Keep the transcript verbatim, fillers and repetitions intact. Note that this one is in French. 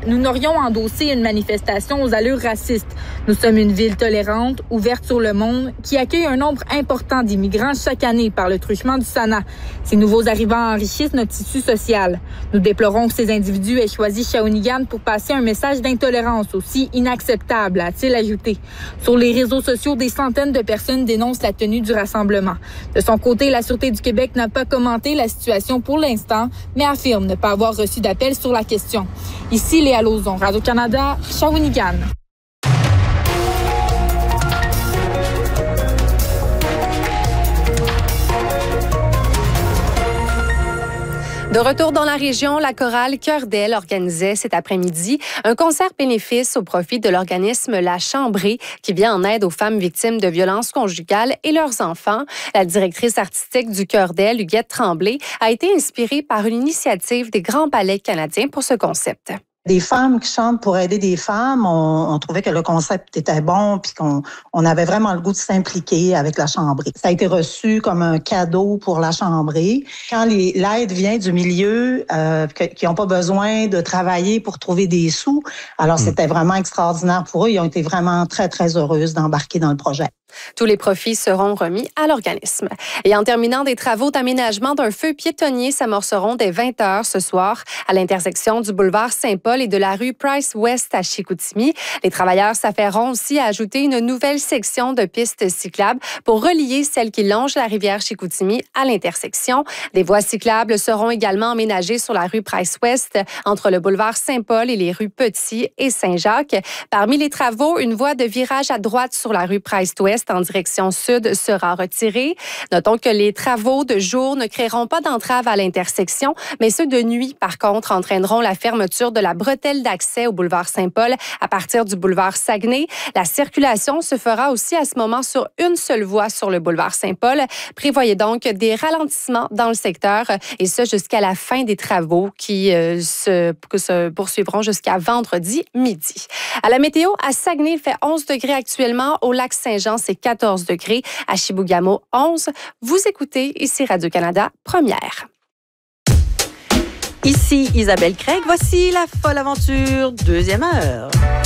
nous n'aurions endossé une manifestation aux allures racistes. Nous sommes une ville tolérante, ouverte sur le monde, qui accueille un nombre important d'immigrants chaque année par le truchement du S A N A. Ces nouveaux arrivants enrichissent notre tissu social. Nous déplorons que ces individus aient choisi Shawinigan pour passer un message d'intolérance aussi inacceptable, a-t-il ajouté. Sur les réseaux sociaux, des centaines de personnes dénoncent la tenue du rassemblement. De son côté, la Sûreté du Québec n'a pas commenté la situation pour l'instant, mais affirme ne pas avoir reçu d'appel sur la question. Ici, Léa Lauzon, Radio-Canada, Shawinigan. De retour dans la région, la chorale Cœur d'Elle organisait cet après-midi un concert bénéfice au profit de l'organisme La Chambrée qui vient en aide aux femmes victimes de violences conjugales et leurs enfants. La directrice artistique du Cœur d'Elle, Huguette Tremblay, a été inspirée par une initiative des Grands Ballets canadiens pour ce concept. Des femmes qui chantent pour aider des femmes, on, on trouvait que le concept était bon puis qu'on on avait vraiment le goût de s'impliquer avec la Chambrée. Ça a été reçu comme un cadeau pour la Chambrée. Quand les, l'aide vient du milieu, euh, que, qui n'ont pas besoin de travailler pour trouver des sous, alors mmh. c'était vraiment extraordinaire pour eux. Ils ont été vraiment très, très heureuses d'embarquer dans le projet. Tous les profits seront remis à l'organisme. Et en terminant, des travaux d'aménagement d'un feu piétonnier s'amorceront dès vingt heures ce soir à l'intersection du boulevard Saint-Paul et de la rue Price-Ouest à Chicoutimi. Les travailleurs s'affaireront aussi à ajouter une nouvelle section de pistes cyclables pour relier celle qui longe la rivière Chicoutimi à l'intersection. Des voies cyclables seront également aménagées sur la rue Price-Ouest entre le boulevard Saint-Paul et les rues Petit et Saint-Jacques. Parmi les travaux, une voie de virage à droite sur la rue Price-Ouest en direction sud sera retirée. Notons que les travaux de jour ne créeront pas d'entrave à l'intersection, mais ceux de nuit, par contre, entraîneront la fermeture de la bretelle d'accès au boulevard Saint-Paul à partir du boulevard Saguenay. La circulation se fera aussi à ce moment sur une seule voie sur le boulevard Saint-Paul. Prévoyez donc des ralentissements dans le secteur et ce jusqu'à la fin des travaux qui euh, se, se poursuivront jusqu'à vendredi midi. À la météo, à Saguenay, il fait onze degrés actuellement. Au lac Saint-Jean, c'est quatorze degrés. À Chibougamau, onze. Vous écoutez ici Radio-Canada, première. Ici Isabelle Craig. Voici la folle aventure, deuxième heure.